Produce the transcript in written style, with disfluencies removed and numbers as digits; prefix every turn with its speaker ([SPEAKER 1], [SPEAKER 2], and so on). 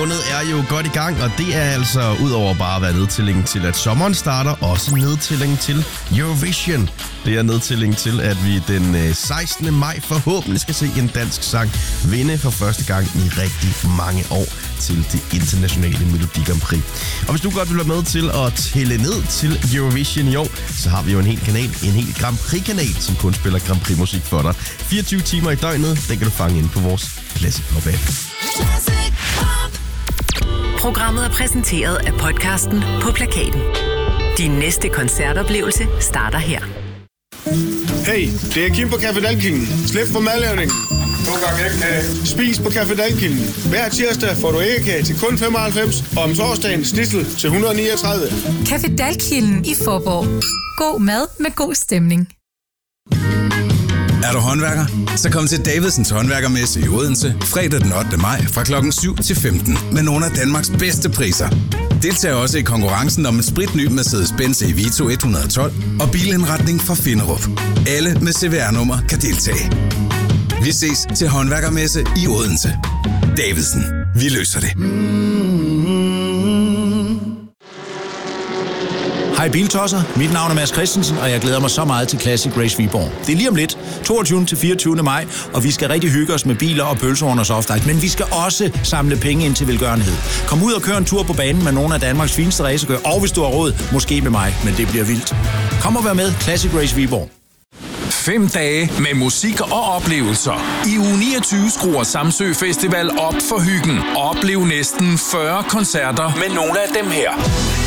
[SPEAKER 1] måned er jo godt i gang, og det er altså udover bare at være nedtælling til, at sommeren starter, også nedtælling til Eurovision. Det er nedtælling til, at vi den 16. maj forhåbentlig skal se en dansk sang vinde for første gang i rigtig mange år til det internationale Melodi Grand Prix. Og hvis du godt vil være med til at tælle ned til Eurovision i år, så har vi jo en hel kanal, en hel Grand Prix-kanal, som kun spiller Grand Prix-musik for dig. 24 timer i døgnet, den kan du fange ind på vores Classic Pop app.
[SPEAKER 2] Programmet er præsenteret af podcasten På Plakaten. Din næste koncertoplevelse starter her.
[SPEAKER 3] Hey, det er Kim på Café Dalkilden. Slip for madlavningen. Nogle gange æggekage. Spis på Café Dalkilden. Hver tirsdag får du æggekage til kun 95, og om torsdagen snitsel til 139.
[SPEAKER 4] Café Dalkilden i Fåborg. God mad med god stemning.
[SPEAKER 5] Er du håndværker? Så kom til Davidsens Håndværkermesse i Odense fredag den 8. maj fra klokken 7 til 15 med nogle af Danmarks bedste priser. Deltag også i konkurrencen om en spritny Mercedes-Benz Vito 112 og bilindretning fra Finderup. Alle med CVR-nummer kan deltage. Vi ses til Håndværkermesse i Odense. Davidsen. Vi løser det.
[SPEAKER 6] Hej Biltosser, mit navn er Mads Christensen, og jeg glæder mig så meget til Classic Race Viborg. Det er lige om lidt, 22. til 24. maj, og vi skal rigtig hygge os med biler og pølsehorn og softice, men vi skal også samle penge ind til velgørenhed. Kom ud og kør en tur på banen med nogle af Danmarks fineste racerkører, og hvis du har råd, måske med mig, men det bliver vildt. Kom og vær med, Classic Race Viborg.
[SPEAKER 7] 5 dage med musik og oplevelser. I uge 29 skruer Samsø Festival op for hyggen. Oplev næsten 40 koncerter med nogle af dem her.